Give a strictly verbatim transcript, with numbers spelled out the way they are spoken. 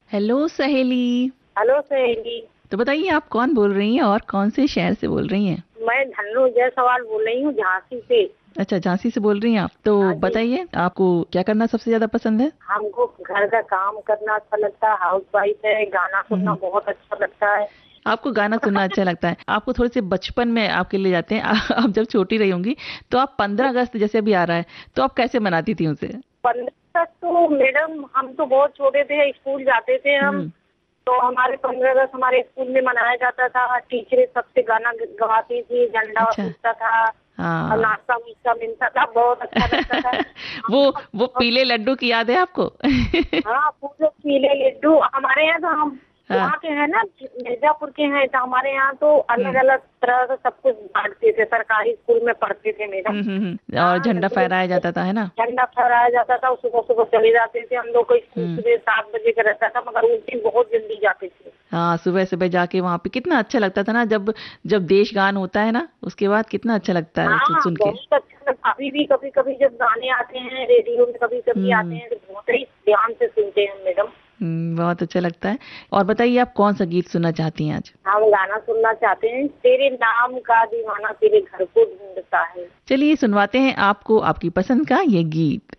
Hello सहेली। Hello सहेली। तो बताइए आप कौन बोल रही हैं और कौन से शहर से बोल रही हैं? मैं धन्नो जायसवाल बोल रही हूँ, झांसी से। अच्छा, झांसी से बोल रही हैं आप। तो हाँ जी। बताइए आपको क्या करना सबसे ज्यादा पसंद है? हमको घर का काम करना अच्छा लगता है, हाउस वाइफ है, गाना सुनना हम्म। बहुत अच्छा लगता है। आपको गाना सुनना अच्छा लगता है। आपको थोड़े से बचपन में आपके ले जाते हैं। आ- आप जब छोटी रही होंगी तो आप पंद्रह अगस्त जैसे अभी आ रहा है, तो आप कैसे मनाती थी उसे? पंद्रह तक तो मैडम हम तो बहुत छोटे थे, स्कूल जाते थे हम। हम्म। तो हमारे पंद्रह अगस्त हमारे स्कूल में मनाया जाता था, टीचरें सबसे गाना गवाती थी, झंडा अच्छा। उठता था और हाँ। नाश्ता वास्ता मिलता था, बहुत अच्छा लगता था। वो हम वो लोग पीले लड्डू की याद है आपको? हाँ, पूरे पीले लड्डू हमारे यहाँ तो हम हाँ। वहाँ के हैं ना, मिर्जापुर के हैं, तो हमारे यहाँ तो अलग हम्म। अलग तरह से सब कुछ बांटते थे, सरकारी स्कूल में पढ़ते थे मैडम। हम्म। हम्म। हम्म। और हाँ, झंडा तो फहराया जाता था, है ना? झंडा फहराया जाता था, सुबह सुबह चले जाते थे हम लोग को स्कूल, हम्म। सुबह सात बजे का रहता था, मगर उस दिन बहुत जल्दी जाते थे। हाँ, सुबह सुबह जाके वहां पे कितना अच्छा लगता था ना, जब जब देश गान होता है ना, उसके बाद कितना अच्छा लगता है सुन हाँ, सुन के। बहुत अच्छा लगता। अभी भी कभी कभी जब गाने आते हैं रेडियो में, कभी कभी आते हम्म। हैं, तो बहुत ही ध्यान से सुनते हैं मैडम। हम्म, बहुत अच्छा लगता है। और बताइए आप कौन सा गीत सुनना चाहती हैं आज? हम गाना सुनना चाहते हैं, तेरे नाम का दीवाना तेरे घर को ढूंढता है। चलिए सुनवाते हैं आपको आपकी पसंद का ये गीत।